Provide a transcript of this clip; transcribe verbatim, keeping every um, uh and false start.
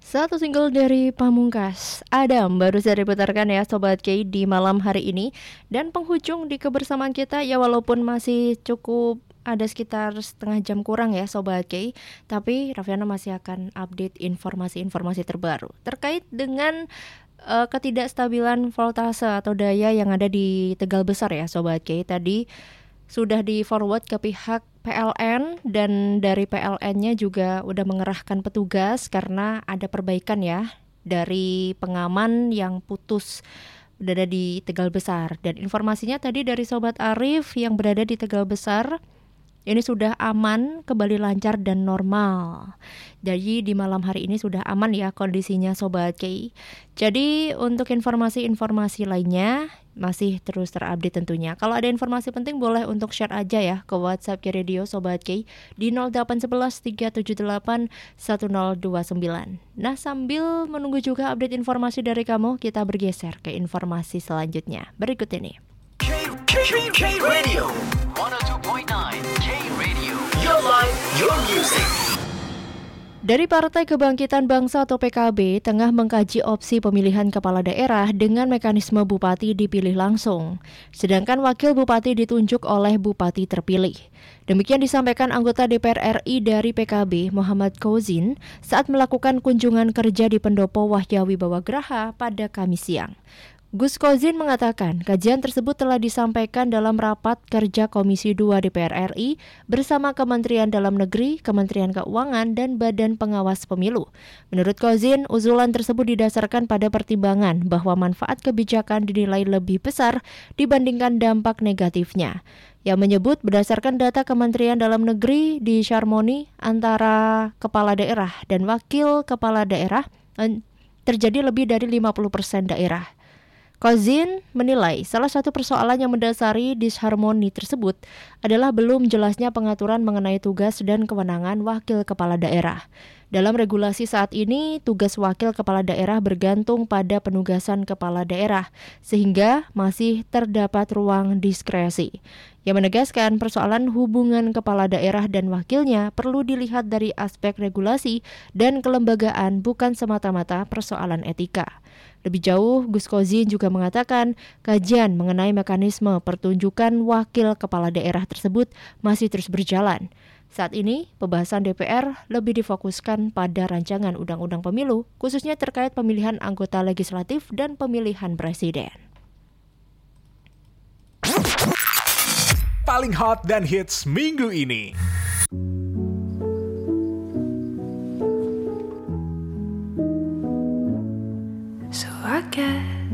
Satu single dari Pamungkas, Adam, baru saja diputarkan ya Sobat K di malam hari ini. Dan penghujung di kebersamaan kita ya, walaupun masih cukup ada sekitar setengah jam kurang ya Sobat K, tapi Raffiana masih akan update informasi-informasi terbaru terkait dengan uh, ketidakstabilan voltase atau daya yang ada di Tegal Besar ya Sobat K. Tadi sudah di forward ke pihak P L N dan dari P L N-nya juga udah mengerahkan petugas karena ada perbaikan ya dari pengaman yang putus berada di Tegal Besar. Dan informasinya tadi dari Sobat Arif yang berada di Tegal Besar, ini sudah aman, kembali lancar dan normal. Jadi di malam hari ini sudah aman ya kondisinya Sobat K. Jadi untuk informasi-informasi lainnya masih terus terupdate tentunya. Kalau ada informasi penting boleh untuk share aja ya ke WhatsApp K Radio Sobat K di nol delapan satu satu tiga tujuh delapan satu nol dua sembilan. Nah, sambil menunggu juga update informasi dari kamu, kita bergeser ke informasi selanjutnya. Berikut ini. K, K, K Radio seratus dua koma sembilan K Radio, your life, your music. Dari Partai Kebangkitan Bangsa atau P K B tengah mengkaji opsi pemilihan kepala daerah dengan mekanisme bupati dipilih langsung, sedangkan wakil bupati ditunjuk oleh bupati terpilih. Demikian disampaikan anggota D P R R I dari P K B Muhammad Kozin saat melakukan kunjungan kerja di Pendopo Wahyawi Bawagraha pada Kamis siang. Gus Kozin mengatakan kajian tersebut telah disampaikan dalam rapat kerja Komisi dua D P R R I bersama Kementerian Dalam Negeri, Kementerian Keuangan, dan Badan Pengawas Pemilu. Menurut Kozin, usulan tersebut didasarkan pada pertimbangan bahwa manfaat kebijakan dinilai lebih besar dibandingkan dampak negatifnya. Yang menyebut berdasarkan data Kementerian Dalam Negeri di Syarmoni antara kepala daerah dan wakil kepala daerah terjadi lebih dari lima puluh persen daerah. Kozin menilai salah satu persoalan yang mendasari disharmoni tersebut adalah belum jelasnya pengaturan mengenai tugas dan kewenangan wakil kepala daerah. Dalam regulasi saat ini, tugas wakil kepala daerah bergantung pada penugasan kepala daerah, sehingga masih terdapat ruang diskresi. Yang menegaskan persoalan hubungan kepala daerah dan wakilnya perlu dilihat dari aspek regulasi dan kelembagaan, bukan semata-mata persoalan etika. Lebih jauh, Gus Kozin juga mengatakan kajian mengenai mekanisme pertunjukan wakil kepala daerah tersebut masih terus berjalan. Saat ini, pembahasan D P R lebih difokuskan pada rancangan undang-undang pemilu, khususnya terkait pemilihan anggota legislatif dan pemilihan presiden. Paling hot dan hits minggu ini. So I guess